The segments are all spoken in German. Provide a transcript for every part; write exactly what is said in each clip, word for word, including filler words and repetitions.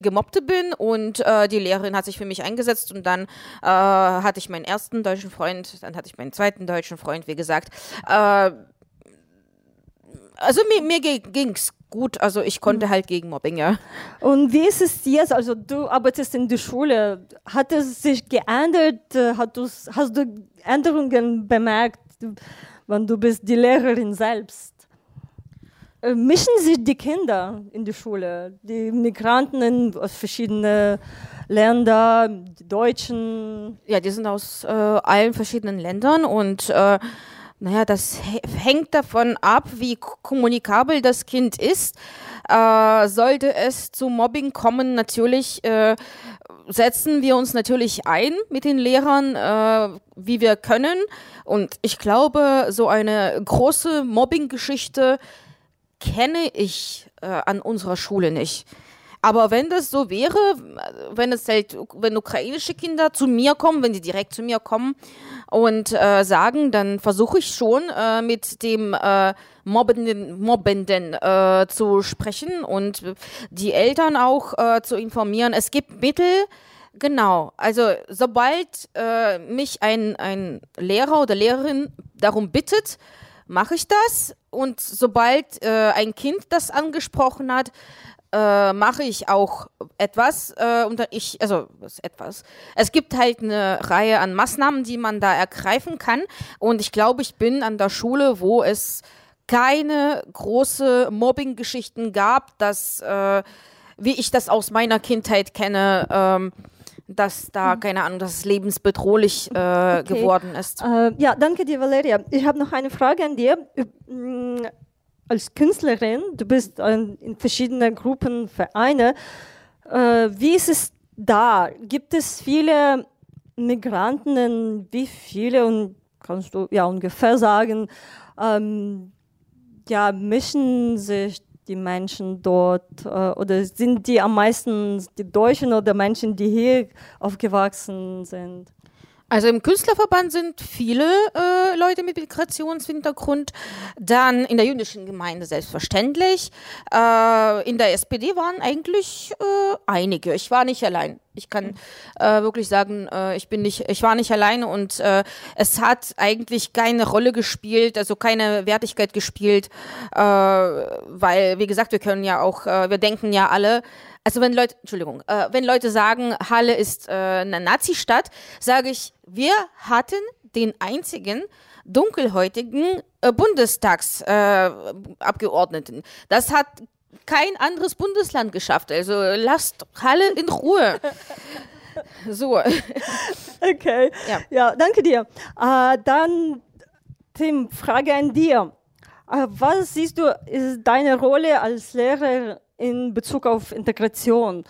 Gemobbte bin und äh, die Lehrerin hat sich für mich eingesetzt und dann äh, hatte ich meinen ersten deutschen Freund, dann hatte ich meinen zweiten deutschen Freund, wie gesagt. Äh, also mir, mir ging es gut, also ich konnte halt gegen Mobbing, ja. Und wie ist es jetzt, also du arbeitest in der Schule, hat es sich geändert, hat hast du Änderungen bemerkt, wenn du bist die Lehrerin selbst? Mischen sich die Kinder in die Schule, die Migranten aus verschiedenen Ländern, die Deutschen? Ja, die sind aus äh, allen verschiedenen Ländern und äh, naja, das hängt davon ab, wie kommunikabel das Kind ist. Äh, sollte es zu Mobbing kommen, natürlich äh, setzen wir uns natürlich ein mit den Lehrern, äh, wie wir können. Und ich glaube, so eine große Mobbing-Geschichte kenne ich äh, an unserer Schule nicht. Aber wenn das so wäre, wenn es halt, wenn ukrainische Kinder zu mir kommen, wenn die direkt zu mir kommen und äh, sagen, dann versuche ich schon äh, mit dem äh, Mobbenden, Mobbenden äh, zu sprechen und die Eltern auch äh, zu informieren. Es gibt Mittel, genau, also sobald äh, mich ein, ein Lehrer oder Lehrerin darum bittet, mache ich das und sobald äh, ein Kind das angesprochen hat, äh, mache ich auch etwas. Äh, und ich, also was etwas. Es gibt halt eine Reihe an Maßnahmen, die man da ergreifen kann und ich glaube, ich bin an der Schule, wo es keine große Mobbing-Geschichten gab, dass, äh, wie ich das aus meiner Kindheit kenne, ähm, dass da, keine Ahnung, dass es lebensbedrohlich äh, okay. geworden ist. Äh, ja, danke dir, Valeria. Ich habe noch eine Frage an dir. Als Künstlerin, du bist in verschiedenen Gruppen, Vereine. Äh, wie ist es da? Gibt es viele Migranten? Wie viele? Und kannst du ja ungefähr sagen, ähm, ja, mischen sich die Menschen dort äh, oder sind die am meisten die Deutschen oder Menschen, die hier aufgewachsen sind? Also im Künstlerverband sind viele äh, Leute mit Migrationshintergrund, dann in der jüdischen Gemeinde selbstverständlich, äh, in der S P D waren eigentlich äh, einige, ich war nicht allein. Ich kann äh, wirklich sagen, äh, ich bin nicht, ich war nicht alleine und äh, es hat eigentlich keine Rolle gespielt, also keine Wertigkeit gespielt, äh, weil, wie gesagt, wir können ja auch, äh, wir denken ja alle, also wenn Leute, Entschuldigung, äh, wenn Leute sagen, Halle ist äh, eine Nazi-Stadt, sage ich, wir hatten den einzigen dunkelhäutigen äh, Bundestagsabgeordneten. Äh, das hat kein anderes Bundesland geschafft. Also lasst Halle in Ruhe. So. Okay. Ja, ja, danke dir. Äh, dann, Tim, Frage an dir. Äh, was siehst du, ist deine Rolle als Lehrer in Bezug auf Integration?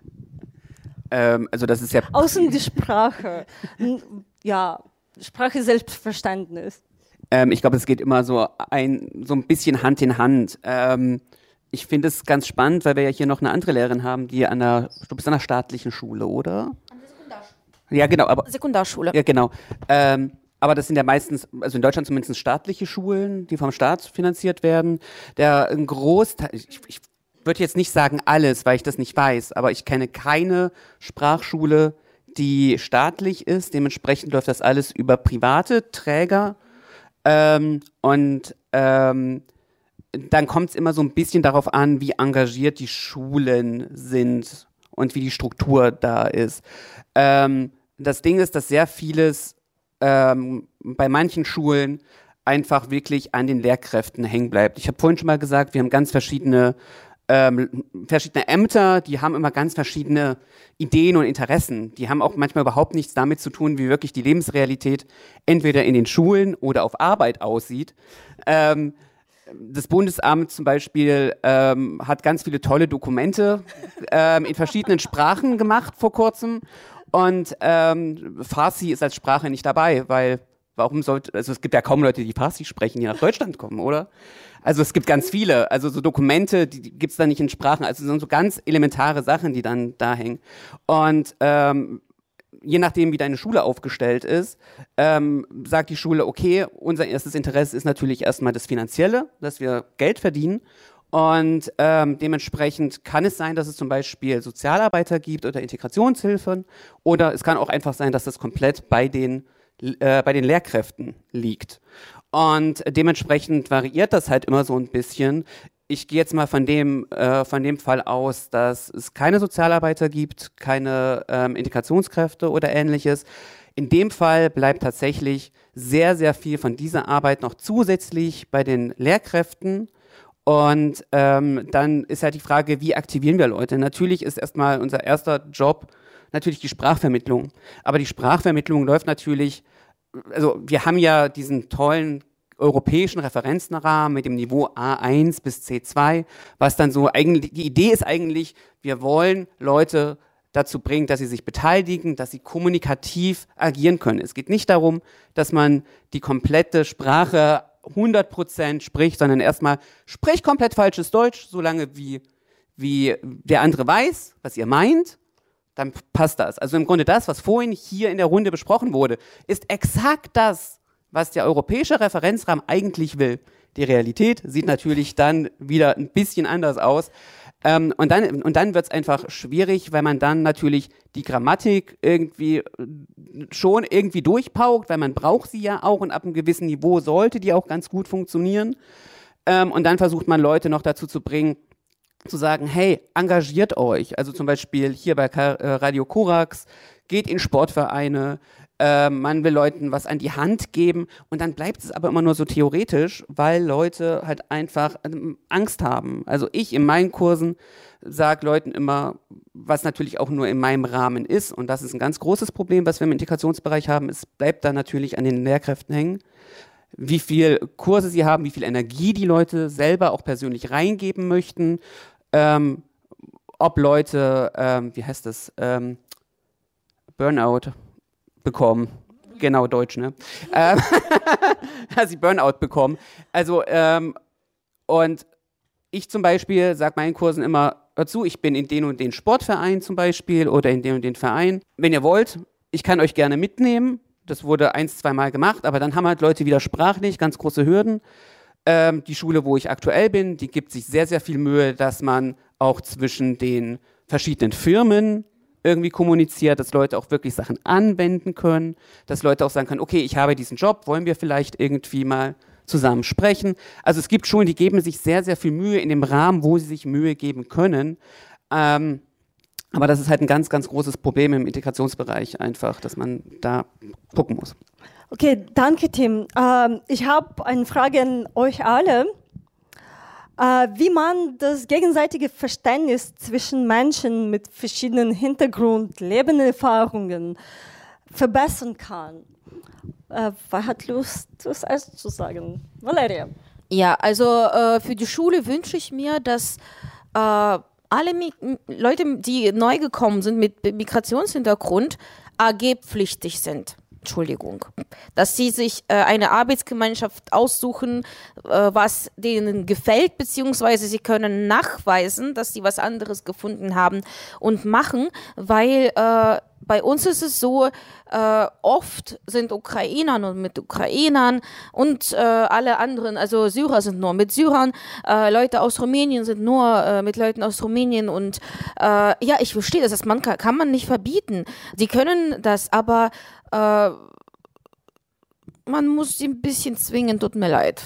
Ähm, also das ist ja... Außen die Sprache. Ja, Sprache, Selbstverständnis. Ähm, ich glaube, es geht immer so ein, so ein bisschen Hand in Hand. Ähm, ich finde es ganz spannend, weil wir ja hier noch eine andere Lehrerin haben, die an der, du bist an einer staatlichen Schule, oder? An der Sekundarschule. Ja, genau. Aber, Sekundarschule. Ja, genau. Ähm, aber das sind ja meistens, also in Deutschland zumindest staatliche Schulen, die vom Staat finanziert werden. Der ein Großteil, ich, ich würde jetzt nicht sagen alles, weil ich das nicht weiß, aber ich kenne keine Sprachschule, die staatlich ist. Dementsprechend läuft das alles über private Träger. Ähm, und ähm, dann kommt es immer so ein bisschen darauf an, wie engagiert die Schulen sind und wie die Struktur da ist. Ähm, das Ding ist, dass sehr vieles ähm, bei manchen Schulen einfach wirklich an den Lehrkräften hängen bleibt. Ich habe vorhin schon mal gesagt, wir haben ganz verschiedene Ähm, verschiedene Ämter, die haben immer ganz verschiedene Ideen und Interessen. Die haben auch manchmal überhaupt nichts damit zu tun, wie wirklich die Lebensrealität entweder in den Schulen oder auf Arbeit aussieht. Ähm, das Bundesamt zum Beispiel ähm, hat ganz viele tolle Dokumente ähm, in verschiedenen Sprachen gemacht vor kurzem und ähm, Farsi ist als Sprache nicht dabei, weil warum sollte, also es gibt ja kaum Leute, die Farsi sprechen, die nach Deutschland kommen, oder? Also es gibt ganz viele, also so Dokumente, die, die gibt es da nicht in Sprachen, also es sind so ganz elementare Sachen, die dann da hängen. Und ähm, je nachdem, wie deine Schule aufgestellt ist, ähm, sagt die Schule, okay, unser erstes Interesse ist natürlich erstmal das Finanzielle, dass wir Geld verdienen. Und ähm, dementsprechend kann es sein, dass es zum Beispiel Sozialarbeiter gibt oder Integrationshilfen, oder es kann auch einfach sein, dass das komplett bei den, äh, bei den Lehrkräften liegt. Und dementsprechend variiert das halt immer so ein bisschen. Ich gehe jetzt mal von dem, äh, von dem Fall aus, dass es keine Sozialarbeiter gibt, keine ähm, Integrationskräfte oder Ähnliches. In dem Fall bleibt tatsächlich sehr, sehr viel von dieser Arbeit noch zusätzlich bei den Lehrkräften. Und ähm, dann ist halt die Frage, wie aktivieren wir Leute? Natürlich ist erstmal unser erster Job natürlich die Sprachvermittlung. Aber die Sprachvermittlung läuft natürlich, also wir haben ja diesen tollen europäischen Referenzenrahmen mit dem Niveau A eins bis C zwei, was dann so eigentlich, die Idee ist eigentlich, wir wollen Leute dazu bringen, dass sie sich beteiligen, dass sie kommunikativ agieren können. Es geht nicht darum, dass man die komplette Sprache hundert Prozent spricht, sondern erstmal sprich komplett falsches Deutsch, solange wie, wie der andere weiß, was ihr meint, dann passt das. Also im Grunde das, was vorhin hier in der Runde besprochen wurde, ist exakt das, was der europäische Referenzrahmen eigentlich will. Die Realität sieht natürlich dann wieder ein bisschen anders aus. Ähm, und dann, und dann wird es einfach schwierig, weil man dann natürlich die Grammatik irgendwie schon irgendwie durchpaukt, weil man braucht sie ja auch und ab einem gewissen Niveau sollte die auch ganz gut funktionieren. Ähm, und dann versucht man Leute noch dazu zu bringen, zu sagen, hey, engagiert euch. Also zum Beispiel hier bei Radio Korax, geht in Sportvereine, äh, man will Leuten was an die Hand geben und dann bleibt es aber immer nur so theoretisch, weil Leute halt einfach ähm, Angst haben. Also ich in meinen Kursen sage Leuten immer, was natürlich auch nur in meinem Rahmen ist, und das ist ein ganz großes Problem, was wir im Integrationsbereich haben, es bleibt da natürlich an den Lehrkräften hängen, wie viel Kurse sie haben, wie viel Energie die Leute selber auch persönlich reingeben möchten, ähm, ob Leute, ähm, wie heißt das, ähm, Burnout bekommen, genau Deutsch, ne? ähm, dass sie Burnout bekommen. Also, ähm, und ich zum Beispiel sage meinen Kursen immer, hör zu, ich bin in den und den Sportverein zum Beispiel oder in den und den Verein. Wenn ihr wollt, ich kann euch gerne mitnehmen. Das wurde ein, zwei Mal gemacht, aber dann haben halt Leute wieder sprachlich ganz große Hürden. Ähm, die Schule, wo ich aktuell bin, die gibt sich sehr, sehr viel Mühe, dass man auch zwischen den verschiedenen Firmen irgendwie kommuniziert, dass Leute auch wirklich Sachen anwenden können, dass Leute auch sagen können, okay, ich habe diesen Job, wollen wir vielleicht irgendwie mal zusammen sprechen. Also es gibt Schulen, die geben sich sehr, sehr viel Mühe in dem Rahmen, wo sie sich Mühe geben können. Ähm, aber das ist halt ein ganz, ganz großes Problem im Integrationsbereich einfach, dass man da gucken muss. Okay, danke Tim. Ähm, ich habe eine Frage an euch alle. Äh, wie man das gegenseitige Verständnis zwischen Menschen mit verschiedenen Hintergrund, Lebenserfahrungen verbessern kann. Äh, wer hat Lust, das erst zu sagen? Valeria. Ja, also äh, für die Schule wünsche ich mir, dass äh, alle Mi- Leute, die neu gekommen sind mit Migrationshintergrund, A G-pflichtig sind. Entschuldigung, dass sie sich äh, eine Arbeitsgemeinschaft aussuchen, äh, was denen gefällt, beziehungsweise sie können nachweisen, dass sie was anderes gefunden haben und machen, weil äh, bei uns ist es so, äh, oft sind Ukrainer und mit Ukrainern und äh, alle anderen, also Syrer sind nur mit Syrern, äh, Leute aus Rumänien sind nur äh, mit Leuten aus Rumänien und äh, ja, ich verstehe das, das man kann, kann man nicht verbieten. Sie können das, aber äh, man muss sie ein bisschen zwingen, tut mir leid.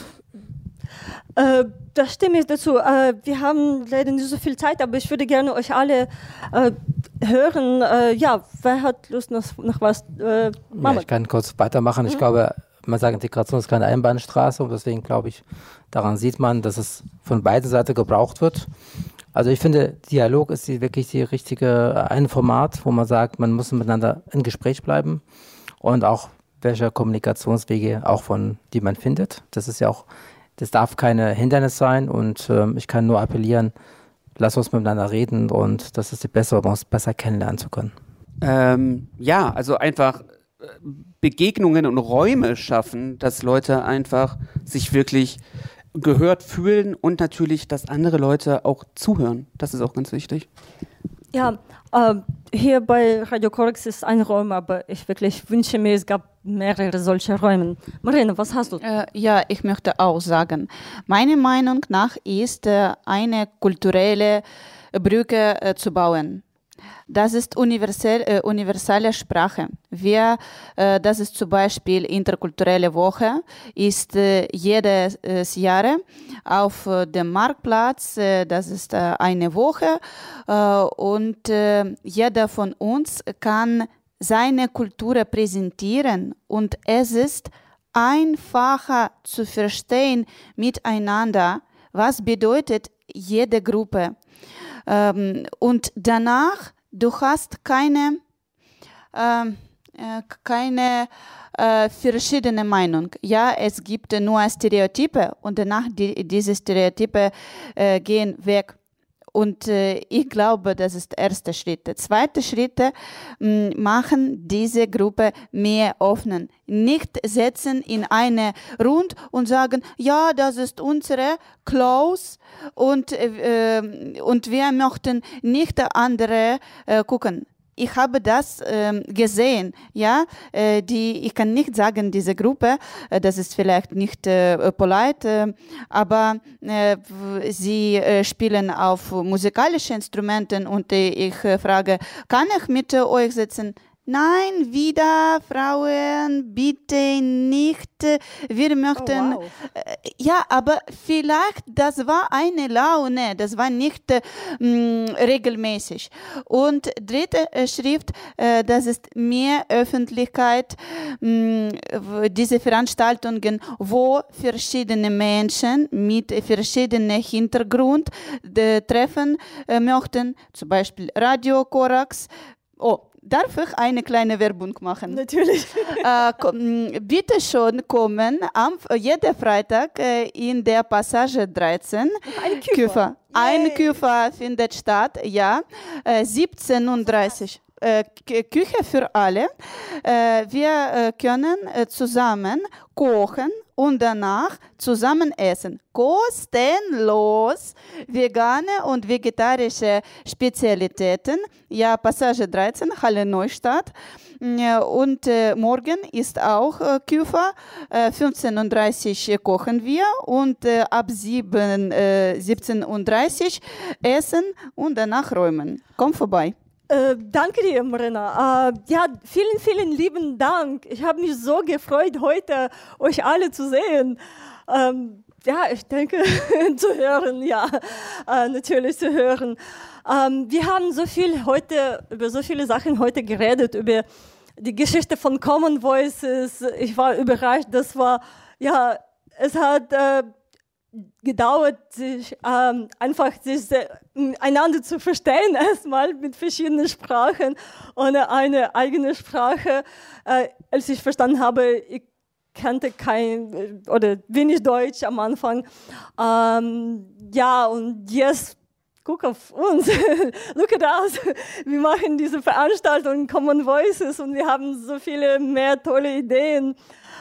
Äh, da stimme ich dazu. Äh, wir haben leider nicht so viel Zeit, aber ich würde gerne euch alle äh, hören. Äh, ja, wer hat Lust noch, noch was? Äh, ja, ich kann kurz weitermachen. Ich mhm. glaube, man sagt, Integration ist keine Einbahnstraße und deswegen glaube ich, daran sieht man, dass es von beiden Seiten gebraucht wird. Also ich finde, Dialog ist die, wirklich die richtige, ein Format, wo man sagt, man muss miteinander in Gespräch bleiben und auch welche Kommunikationswege auch von, die man findet. Das ist ja auch, das darf keine Hindernis sein und ähm, ich kann nur appellieren, lass uns miteinander reden und das ist die bessere, um uns besser kennenlernen zu können. Ähm, ja, also einfach Begegnungen und Räume schaffen, dass Leute einfach sich wirklich gehört fühlen und natürlich, dass andere Leute auch zuhören. Das ist auch ganz wichtig. Ja, äh, hier bei Radio Korax ist ein Raum, aber ich wirklich wünsche mir, es gab mehrere solche Räume. Marina, was hast du? Äh, ja, ich möchte auch sagen, meiner Meinung nach ist äh, eine kulturelle Brücke äh, zu bauen. Das ist universell, äh, universelle Sprache. Wir, äh, das ist zum Beispiel interkulturelle Woche, ist äh, jedes äh, Jahr auf äh, dem Marktplatz. Äh, das ist äh, eine Woche äh, und äh, jeder von uns kann seine Kultur präsentieren und es ist einfacher zu verstehen miteinander, was bedeutet jede Gruppe. Ähm, und danach, du hast keine, äh, äh, keine äh, verschiedene Meinung. Ja, es gibt nur Stereotype und danach die, diese Stereotype äh, gehen weg. Und äh, ich glaube, das ist der erste Schritt. Der zweite Schritt, mh, machen diese Gruppe mehr öffnen. Nicht setzen in eine Rund und sagen, ja, das ist unsere Close und, äh, und wir möchten nicht andere äh, gucken. Ich habe das ähm, gesehen, ja, äh, die, ich kann nicht sagen, diese Gruppe, äh, das ist vielleicht nicht äh, polite, äh, aber äh, sie äh, spielen auf musikalischen Instrumenten und äh, ich äh, frage, kann ich mit äh, euch sitzen? Nein, wieder, Frauen, bitte nicht. Wir möchten, Oh, wow. äh, ja, aber vielleicht, das war eine Laune, das war nicht äh, mh, regelmäßig. Und dritte äh, Schrift, äh, das ist mehr Öffentlichkeit, mh, diese Veranstaltungen, wo verschiedene Menschen mit verschiedenem Hintergrund äh, treffen äh, möchten, zum Beispiel Radio Korax. Oh, darf ich eine kleine Werbung machen? Natürlich. Äh, komm, bitte schon kommen am jeden Freitag äh, in der Passage dreizehn. Ein Küfer. Ein Yay. Küfer findet statt, ja, äh, siebzehn Uhr dreißig. Äh, Küche für alle. Äh, wir äh, können äh, zusammen kochen und danach zusammen essen. Kostenlos vegane und vegetarische Spezialitäten. Ja, Passage dreizehn, Halle Neustadt. Und äh, morgen ist auch äh, Küfer. Äh, fünfzehn Uhr dreißig kochen wir und äh, ab sieben, äh, siebzehn Uhr dreißig essen und danach räumen. Komm vorbei. Äh, danke dir, Marina. Äh, ja, vielen, vielen lieben Dank. Ich habe mich so gefreut, heute euch alle zu sehen. Ähm, ja, ich denke, zu hören, ja, äh, natürlich zu hören. Ähm, wir haben so viel heute, über so viele Sachen heute geredet, über die Geschichte von Common Voices. Ich war überrascht, das war, ja, es hat äh, gedauert, sich ähm, einfach sich äh, einander zu verstehen, erstmal mit verschiedenen Sprachen ohne eine eigene Sprache. Äh, als ich verstanden habe, ich kannte kein oder wenig Deutsch am Anfang. Ähm, ja, und jetzt guck auf uns, look at us. Wir machen diese Veranstaltung Common Voices und wir haben so viele mehr tolle Ideen.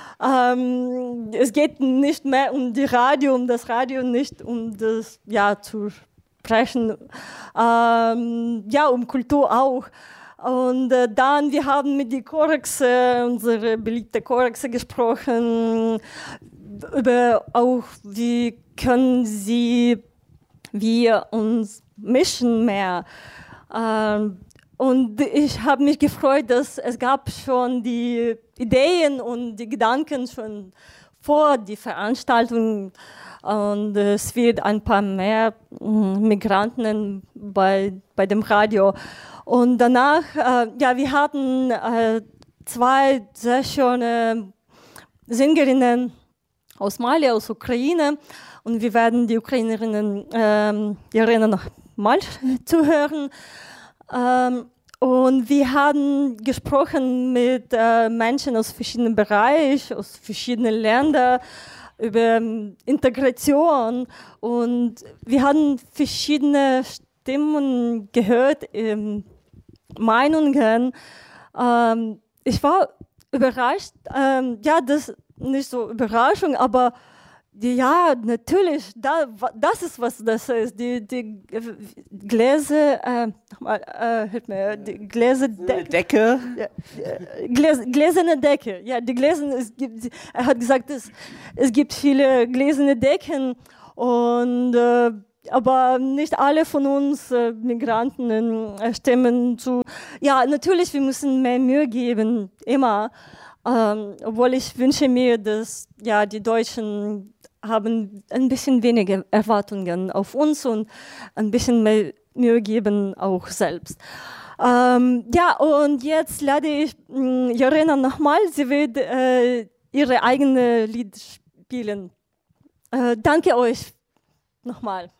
Ähm, es geht nicht mehr um die Radio, um das Radio, nicht um das, ja, zu sprechen. Ähm, ja, um Kultur auch. Und äh, dann, wir haben mit den Koraxe, unsere beliebte Koraxe gesprochen, über auch, wie können sie, wir uns mischen mehr. Ähm, Und ich habe mich gefreut, dass es gab schon die Ideen und die Gedanken schon vor die Veranstaltung und es wird ein paar mehr Migranten bei, bei dem Radio. Und danach, äh, ja, wir hatten äh, zwei sehr schöne Sängerinnen aus Mali, aus Ukraine und wir werden die Ukrainerinnen, äh, die erinnern noch mal zuhören. Ähm, und wir haben gesprochen mit äh, Menschen aus verschiedenen Bereichen, aus verschiedenen Ländern über ähm, Integration und wir haben verschiedene Stimmen gehört, ähm, Meinungen. Ähm, ich war überrascht, ähm, ja, das ist nicht so Überraschung, aber Die, ja, natürlich, da, das ist, was das ist. Die, die Gläser, äh, nochmal, äh, hilf mir, die Gläserdecke. Decke. Ja, Gläs, gläserne Decke, ja, die Gläserne, es gibt, er hat gesagt, es, es gibt viele gläserne Decken, und, äh, aber nicht alle von uns äh, Migranten äh, stimmen zu. Ja, natürlich, wir müssen mehr Mühe geben, immer. Ähm, obwohl ich wünsche mir, dass ja, die Deutschen haben ein bisschen weniger Erwartungen auf uns und ein bisschen mehr Mühe geben auch selbst. Ähm, ja, und jetzt lade ich mh, Jorena nochmal, sie wird äh, ihre eigene Lied spielen. Äh, danke euch nochmal.